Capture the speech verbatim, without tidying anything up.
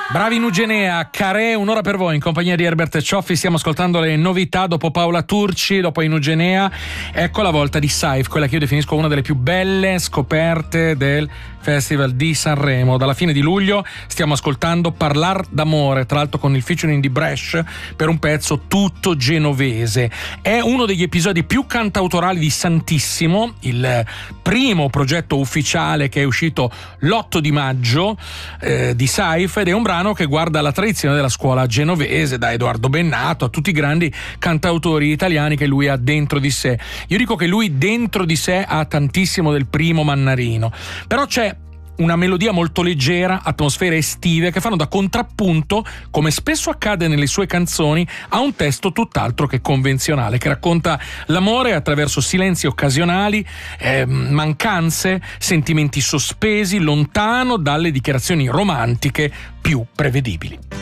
Bravi Nugenea, Carè, un'ora per voi in compagnia di Herbert Cioffi. Stiamo ascoltando le novità dopo Paola Turci, dopo Nugenea. Ecco la volta di Saif, quella che io definisco una delle più belle scoperte del Festival di Sanremo. Dalla fine di luglio stiamo ascoltando Parlar d'amore, tra l'altro con il featuring di Bresh per un pezzo tutto genovese. È uno degli episodi più cantautorali di Santissimo, il primo progetto ufficiale che è uscito l'otto di maggio eh, di Saif, ed è un brano che guarda la tradizione della scuola genovese, da Edoardo Bennato a tutti i grandi cantautori italiani che lui ha dentro di sé. Io dico che lui dentro di sé ha tantissimo del primo Mannarino, però c'è una melodia molto leggera, atmosfere estive che fanno da contrappunto, come spesso accade nelle sue canzoni, a un testo tutt'altro che convenzionale, che racconta l'amore attraverso silenzi occasionali, eh, mancanze, sentimenti sospesi, lontano dalle dichiarazioni romantiche più prevedibili.